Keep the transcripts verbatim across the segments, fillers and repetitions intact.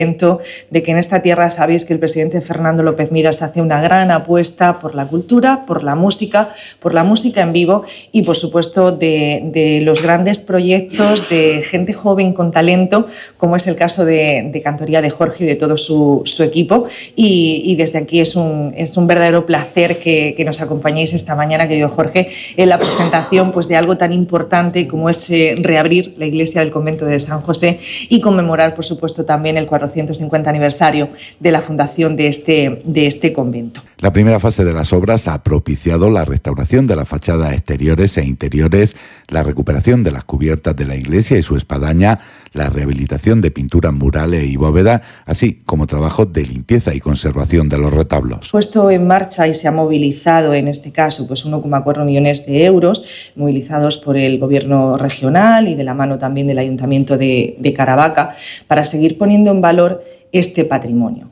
de que en esta tierra sabéis que el presidente Fernando López Miras hace una gran apuesta por la cultura, por la música, por la música en vivo y, por supuesto, de, de los grandes proyectos de gente joven con talento, como es el caso de, de Cantoría de Jorge y de todo su, su equipo. Y, y desde aquí es un, es un verdadero placer que, que nos acompañéis esta mañana, querido Jorge, en la presentación pues, de algo tan importante como es eh, reabrir la iglesia del convento de San José y conmemorar, por supuesto, también el cuatrocientos cincuenta aniversario de la fundación de este, de este convento. La primera fase de las obras ha propiciado la restauración de las fachadas exteriores e interiores, la recuperación de las cubiertas de la iglesia y su espadaña, la rehabilitación de pinturas murales y bóvedas, así como trabajos de limpieza y conservación de los retablos. Puesto en marcha y se ha movilizado en este caso pues uno coma cuatro millones de euros, movilizados por el gobierno regional y de la mano también del Ayuntamiento de, de Caravaca, para seguir poniendo en valor este patrimonio.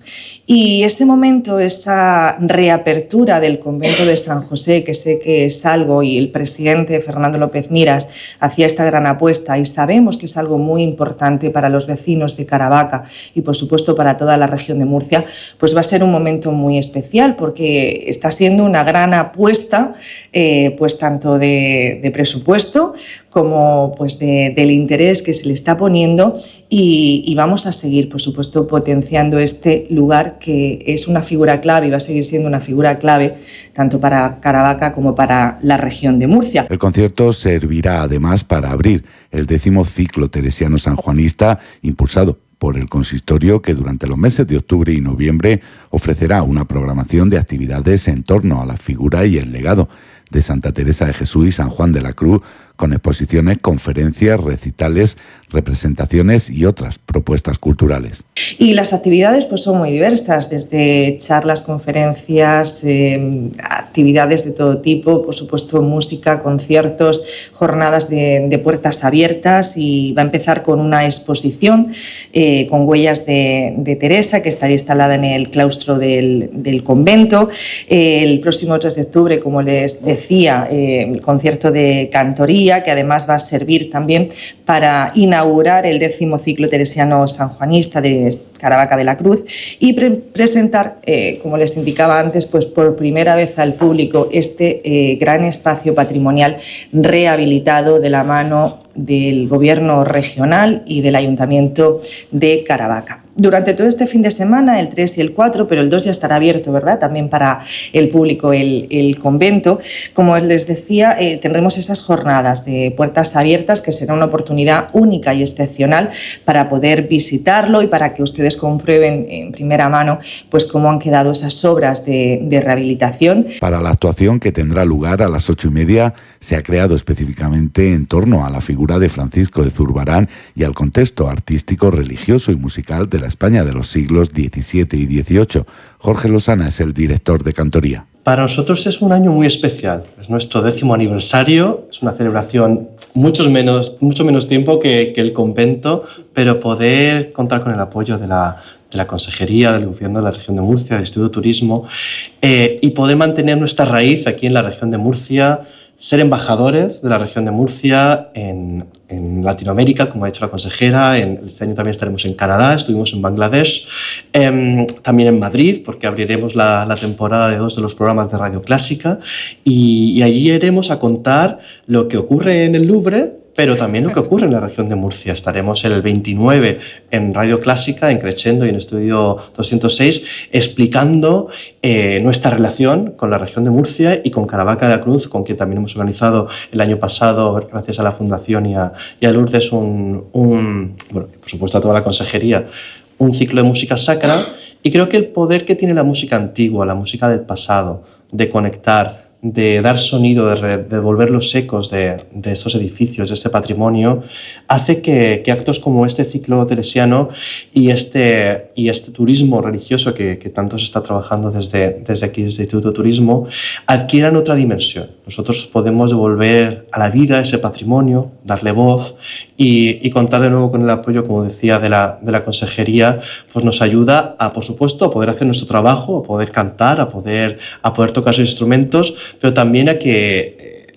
Y ese momento, esa reapertura del convento de San José, que sé que es algo, y el presidente Fernando López Miras hacía esta gran apuesta, y sabemos que es algo muy importante para los vecinos de Caravaca y, por supuesto, para toda la región de Murcia, pues va a ser un momento muy especial, porque está siendo una gran apuesta, eh, pues tanto de, de presupuesto como pues de, del interés que se le está poniendo, y, y vamos a seguir, por supuesto, potenciando este lugar que es una figura clave y va a seguir siendo una figura clave tanto para Caravaca como para la región de Murcia. El concierto servirá además para abrir el décimo ciclo teresiano sanjuanista impulsado por el consistorio, que durante los meses de octubre y noviembre ofrecerá una programación de actividades en torno a la figura y el legado de Santa Teresa de Jesús y San Juan de la Cruz, con exposiciones, conferencias, recitales, representaciones y otras propuestas culturales. Y las actividades pues, son muy diversas, desde charlas, conferencias, eh, actividades de todo tipo, por supuesto música, conciertos, jornadas de, de puertas abiertas, y va a empezar con una exposición eh, con huellas de, de Teresa, que estará instalada en el claustro del, del convento. Eh, el próximo tres de octubre, como les decía, eh, el concierto de cantoría, que además va a servir también para inaugurar el décimo ciclo teresiano sanjuanista de Caravaca de la Cruz y pre presentar, eh, como les indicaba antes, pues por primera vez al público este eh, gran espacio patrimonial rehabilitado de la mano del Gobierno regional y del Ayuntamiento de Caravaca. Durante todo este fin de semana, el tres y el cuatro, pero el dos ya estará abierto, ¿verdad?, también para el público, el, el convento. Como les decía, eh, tendremos esas jornadas de puertas abiertas, que será una oportunidad única y excepcional para poder visitarlo y para que ustedes comprueben en primera mano pues cómo han quedado esas obras de, de rehabilitación. Para la actuación, que tendrá lugar a las ocho y media, se ha creado específicamente en torno a la figura de Francisco de Zurbarán y al contexto artístico, religioso y musical de la España de los siglos diecisiete y dieciocho. Jorge Lozana es el director de Cantoría. Para nosotros es un año muy especial, es nuestro décimo aniversario, es una celebración mucho menos, mucho menos tiempo que, que el convento, pero poder contar con el apoyo de la, de la Consejería, del Gobierno de la región de Murcia, del Instituto de Turismo, eh, y poder mantener nuestra raíz aquí en la región de Murcia, ser embajadores de la región de Murcia en, en Latinoamérica, como ha dicho la consejera. En, este año también estaremos en Canadá, estuvimos en Bangladesh, eh, también en Madrid, porque abriremos la, la temporada de dos de los programas de Radio Clásica, y, y allí iremos a contar lo que ocurre en el Louvre, pero también lo que ocurre en la región de Murcia. Estaremos el veintinueve en Radio Clásica, en Crescendo y en Estudio doscientos seis, explicando eh, nuestra relación con la región de Murcia y con Caravaca de la Cruz, con quien también hemos organizado el año pasado, gracias a la Fundación y a, y a Lourdes, un, un, bueno, por supuesto a toda la consejería, un ciclo de música sacra. Y creo que el poder que tiene la música antigua, la música del pasado, de conectar, de dar sonido, de devolver los ecos de, de estos edificios, de este patrimonio, hace que, que actos como este ciclo teresiano y este, y este turismo religioso que, que tanto se está trabajando desde, desde aquí, desde el Instituto de Turismo, adquieran otra dimensión. Nosotros podemos devolver a la vida ese patrimonio, darle voz y, y contar de nuevo con el apoyo, como decía, de la, de la consejería, pues nos ayuda a, por supuesto, a poder hacer nuestro trabajo, a poder cantar, a poder, a poder tocar sus instrumentos, pero también a que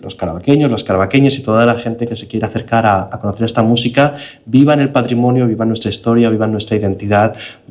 los carabaqueños, los carabaqueñas y toda la gente que se quiere acercar a, a conocer esta música, vivan el patrimonio, vivan nuestra historia, vivan nuestra identidad